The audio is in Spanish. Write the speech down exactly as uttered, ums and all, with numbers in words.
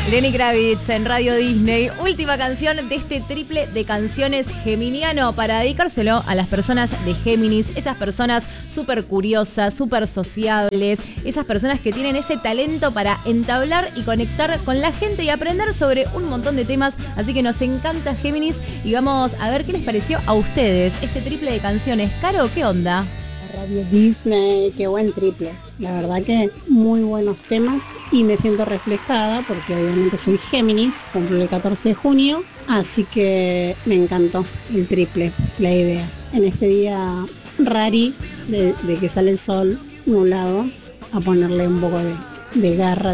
Lenny Kravitz en Radio Disney, última canción de este triple de canciones geminiano para dedicárselo a las personas de Géminis, esas personas súper curiosas, súper sociables, esas personas que tienen ese talento para entablar y conectar con la gente y aprender sobre un montón de temas, así que nos encanta Géminis y vamos a ver qué les pareció a ustedes este triple de canciones. Caro, ¿qué onda? Radio Disney, qué buen triple. La verdad que muy buenos temas y me siento reflejada porque obviamente soy Géminis, cumplo el catorce de junio, así que me encantó el triple, la idea. En este día rari de, de que sale el sol nublado, a ponerle un poco de, de garra,